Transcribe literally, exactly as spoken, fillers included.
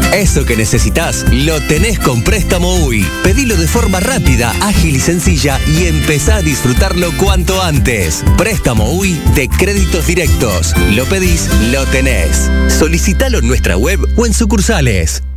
Eso que necesitas, lo tenés con Préstamo U I. Pedilo de forma rápida, ágil y sencilla y empezá a disfrutarlo cuanto antes. Préstamo U I de Créditos Directos. Lo pedís, lo tenés. Solicitalo en nuestra web o en sucursales.